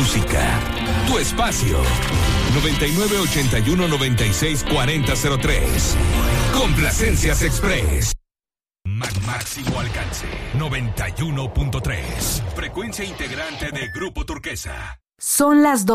música. Tu espacio. 9981-964003. Complacencias Express. Máximo alcance. 91.3. Frecuencia integrante de Grupo Turquesa. Son las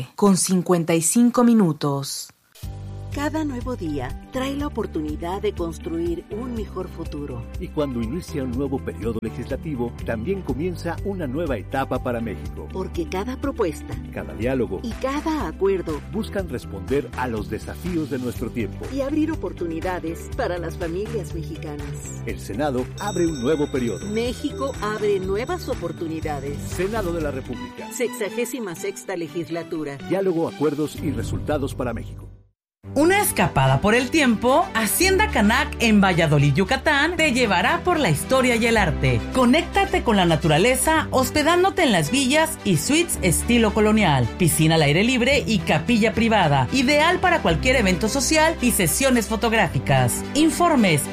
12:55. Cada nuevo día trae la oportunidad de construir un mejor futuro. Y cuando inicia un nuevo periodo legislativo, también comienza una nueva etapa para México. Porque cada propuesta, cada diálogo y cada acuerdo buscan responder a los desafíos de nuestro tiempo y abrir oportunidades para las familias mexicanas. El Senado abre un nuevo periodo. México abre nuevas oportunidades. Senado de la República. 66ª legislatura. Diálogo, acuerdos y resultados para México. Una escapada por el tiempo, Hacienda Canac en Valladolid, Yucatán, te llevará por la historia y el arte. Conéctate con la naturaleza hospedándote en las villas y suites estilo colonial, piscina al aire libre y capilla privada, ideal para cualquier evento social y sesiones fotográficas. Informes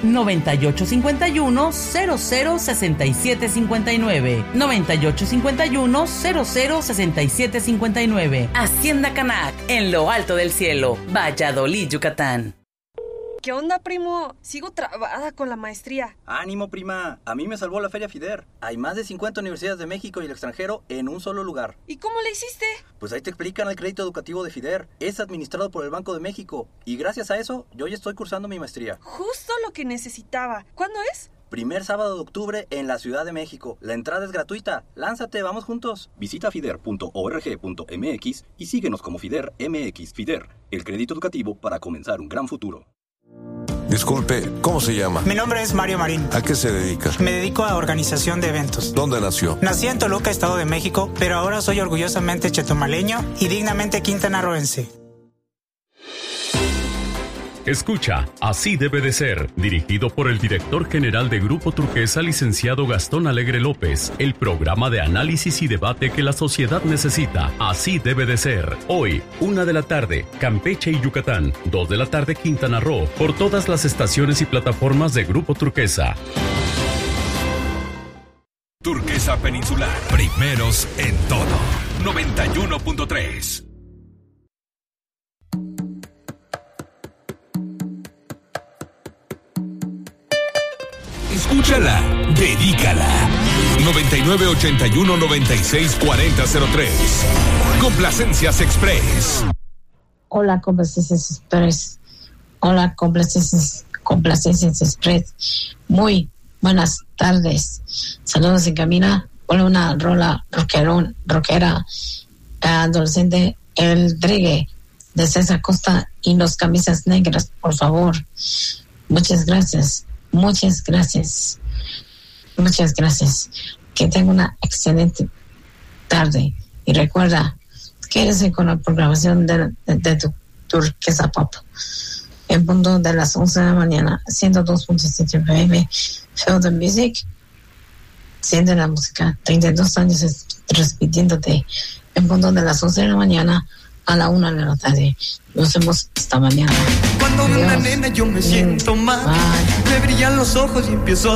9851-006759, 9851-006759. Hacienda Canac, en lo alto del cielo, Valladolid, Yucatán. ¿Qué onda, primo? Sigo trabada con la maestría. Ánimo, prima. A mí me salvó la Feria FIDER. Hay más de 50 universidades de México y el extranjero en un solo lugar. ¿Y cómo le hiciste? Pues ahí te explican el crédito educativo de FIDER. Es administrado por el Banco de México. Y gracias a eso, yo ya estoy cursando mi maestría. Justo lo que necesitaba. ¿Cuándo es? Primer sábado de octubre en la Ciudad de México. La entrada es gratuita. Lánzate, vamos juntos. Visita fider.org.mx y síguenos como FIDER MX. FIDER, el crédito educativo para comenzar un gran futuro. Disculpe, ¿cómo se llama? Mi nombre es Mario Marín. ¿A qué se dedica? Me dedico a organización de eventos. ¿Dónde nació? Nací en Toluca, Estado de México, pero ahora soy orgullosamente chetumaleño y dignamente quintanarroense. Escucha, Así debe de ser, dirigido por el director general de Grupo Turquesa, licenciado Gastón Alegre López, el programa de análisis y debate que la sociedad necesita. Así debe de ser. Hoy, 1 de la tarde, Campeche y Yucatán, 2 de la tarde, Quintana Roo, por todas las estaciones y plataformas de Grupo Turquesa. Turquesa Peninsular, primeros en todo. 91.3. Escúchala, dedícala. 9981-964003. Complacencias Express. Hola, Complacencias Express. Hola, Complacencias Express. Muy buenas tardes. Saludos en cabina. Ponle una rola rockera, adolescente, el Drigue de César Costa y los Camisas Negras, por favor. Muchas gracias. Que tenga una excelente tarde. Y recuerda, quédese con la programación de tu Turquesa Pop. En punto de las 11 de la mañana, 102.7 FM, Feel the Music. Siente la música. 32 años repitiéndote. En punto de las 11 de la mañana a la 1 de la tarde. Nos vemos esta mañana. Cuando veo una nena yo me siento mal. Me brillan los ojos y empiezo